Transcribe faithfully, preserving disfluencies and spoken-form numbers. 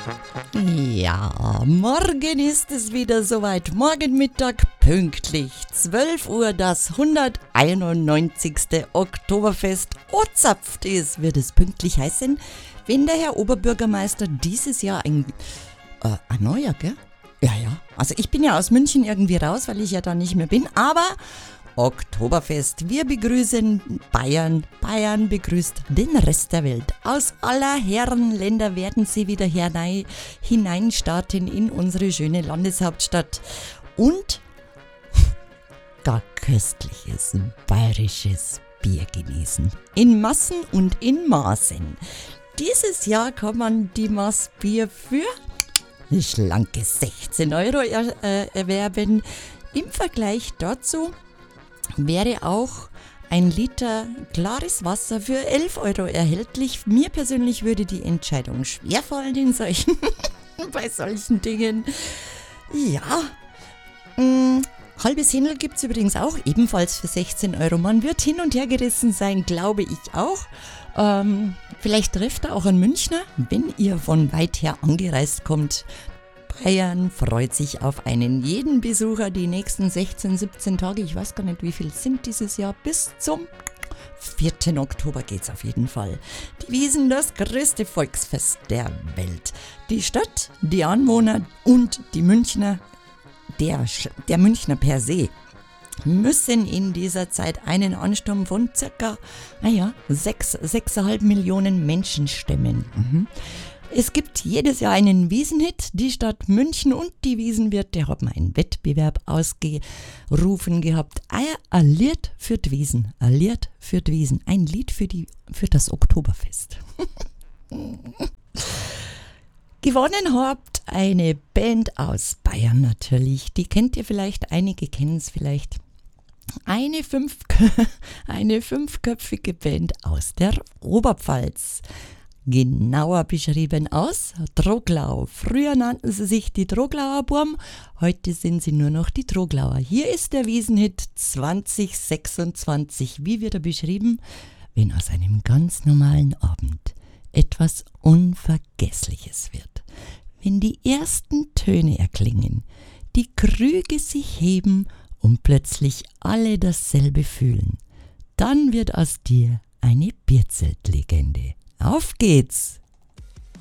Ja, morgen ist es wieder soweit. Morgen Mittag pünktlich zwölf Uhr das hunderteinundneunzigste Oktoberfest ozapft ist, wird es pünktlich heißen, wenn der Herr Oberbürgermeister dieses Jahr ein, äh, ein neuer, gell? Ja, ja. Also ich bin ja aus München irgendwie raus, weil ich ja da nicht mehr bin, aber Oktoberfest, wir begrüßen Bayern, Bayern begrüßt den Rest der Welt. Aus aller Herren Länder werden sie wieder hinein, hineinstarten in unsere schöne Landeshauptstadt und gar köstliches bayerisches Bier genießen. In Massen und in Maßen. Dieses Jahr kann man die Maß Bier für eine schlanke sechzehn Euro er, äh, erwerben. Im Vergleich dazu wäre auch ein Liter klares Wasser für elf Euro erhältlich. Mir persönlich würde die Entscheidung schwerfallen in solchen, bei solchen Dingen. Ja, mh, halbes Händel gibt es übrigens auch, ebenfalls für sechzehn Euro. Man wird hin und her gerissen sein, glaube ich auch. Ähm, vielleicht trifft er auch einen Münchner, wenn ihr von weit her angereist kommt. Bayern freut sich auf einen jeden Besucher die nächsten sechzehn, siebzehn Tage. Ich weiß gar nicht, wie viel sind dieses Jahr. Bis zum vierten Oktober geht's auf jeden Fall. Die Wiesn, das größte Volksfest der Welt. Die Stadt, die Anwohner und die Münchner, der, der Münchner per se, müssen in dieser Zeit einen Ansturm von circa, naja, sechs, sechseinhalb Millionen Menschen stemmen. Mhm. Es gibt jedes Jahr einen Wiesenhit. Die Stadt München und die Wiesenwirte haben einen Wettbewerb ausgerufen gehabt. Ein Lied für die Wiesn, ein Lied für die Wiesn, ein Lied für, die, für das Oktoberfest. Gewonnen habt eine Band aus Bayern natürlich. Die kennt ihr vielleicht, einige kennen es vielleicht. Eine, fünf, eine fünfköpfige Band aus der Oberpfalz. Genauer beschrieben aus Troglau. Früher nannten sie sich die Troglauer Burm, heute sind sie nur noch die Troglauer. Hier ist der Wiesenhit zwanzig sechsundzwanzig. Wie wird er beschrieben? Wenn aus einem ganz normalen Abend etwas Unvergessliches wird. Wenn die ersten Töne erklingen, die Krüge sich heben und plötzlich alle dasselbe fühlen, dann wird aus dir eine Bierzeltlegende. Auf geht's!